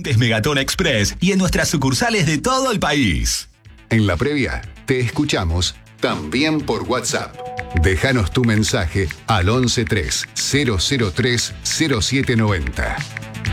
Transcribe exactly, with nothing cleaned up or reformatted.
clientes Megatón Express y en nuestras sucursales de todo el país. En la previa, te escuchamos también por WhatsApp. Déjanos tu mensaje al once tres, cero cero tres, cero siete noventa.